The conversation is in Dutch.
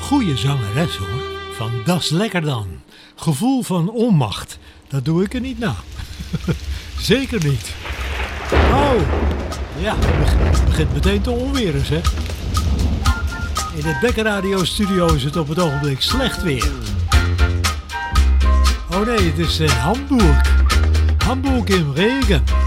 goede zangeres hoor. Van Das Lekker Dan. Gevoel van onmacht. Dat doe ik er niet na. Zeker niet. Oh, ja, het begint meteen te onweren zeg. In het Bekker Radio Studio is het op het ogenblik slecht weer. Oh nee, het is Hamburg. Hamburg im Regen.